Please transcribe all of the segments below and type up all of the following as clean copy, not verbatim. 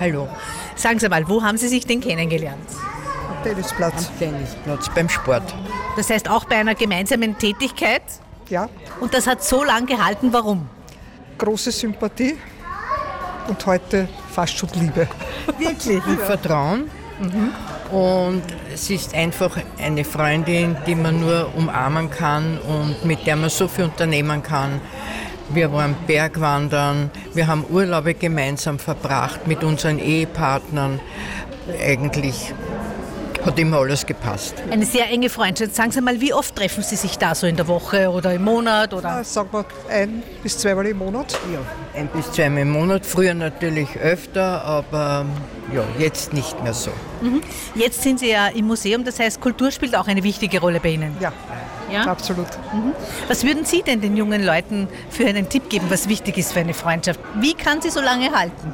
Hallo. Sagen Sie mal, wo haben Sie sich denn kennengelernt? Am Tennisplatz. Am Tennisplatz, beim Sport. Das heißt auch bei einer gemeinsamen Tätigkeit? Ja, Und das hat so lange gehalten, warum? große Sympathie und heute fast schon Liebe. Wirklich? Vertrauen. Und es ist einfach eine Freundin, die man nur umarmen kann und mit der man so viel unternehmen kann. Wir waren Bergwandern, wir haben Urlaube gemeinsam verbracht mit unseren Ehepartnern. Eigentlich hat immer alles gepasst. Eine sehr enge Freundschaft. Sagen Sie mal, wie oft treffen Sie sich da so in der Woche oder im Monat? Oder? Sagen wir 1 bis 2 Mal im Monat. Ja, 1 bis 2 Mal im Monat, früher natürlich öfter, aber ja, jetzt nicht mehr so. Jetzt sind Sie ja im Museum, das heißt, Kultur spielt auch eine wichtige Rolle bei Ihnen. Ja, Ja? absolut. Was würden Sie denn den jungen Leuten für einen Tipp geben, was wichtig ist für eine Freundschaft? Wie kann sie so lange halten?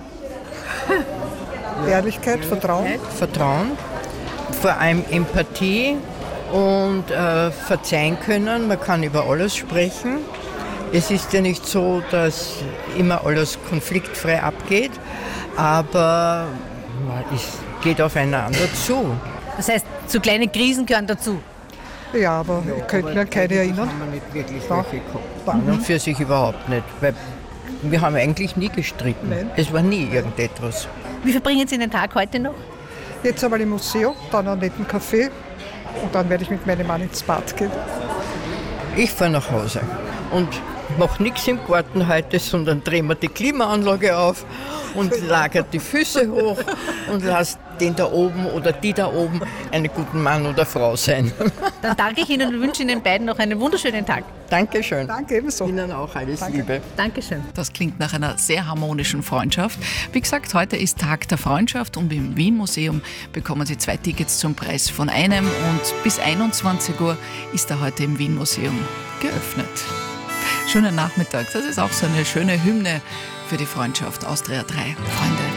Ehrlichkeit, Vertrauen. Vertrauen, vor allem Empathie und verzeihen können. Man kann über alles sprechen. Es ist ja nicht so, dass immer alles konfliktfrei abgeht, aber es geht aufeinander zu. Das heißt, so kleine Krisen gehören dazu. Ja, aber ich könnte mir an keine erinnern. Haben wir nicht wirklich Ja. welche gehabt. An und für sich überhaupt nicht, weil wir haben eigentlich nie gestritten. Nein. Es war nie irgendetwas. Wie verbringen Sie den Tag heute noch? Jetzt einmal im Museum, dann einen netten Kaffee und dann werde ich mit meinem Mann ins Bad gehen. Ich fahre nach Hause und mache nichts im Garten heute, sondern drehe mir die Klimaanlage auf und lagere die Füße hoch und lasse den da oben oder die da oben einen guten Mann oder Frau sein. Dann danke ich Ihnen und wünsche Ihnen beiden noch einen wunderschönen Tag. Dankeschön. Danke, ebenso. Ihnen auch alles Liebe. Dankeschön. Das klingt nach einer sehr harmonischen Freundschaft. Wie gesagt, heute ist Tag der Freundschaft und im Wien-Museum bekommen Sie 2 Tickets zum Preis von einem und bis 21 Uhr ist er heute im Wien-Museum geöffnet. Schönen Nachmittag. Das ist auch so eine schöne Hymne für die Freundschaft. Austria 3, Freunde.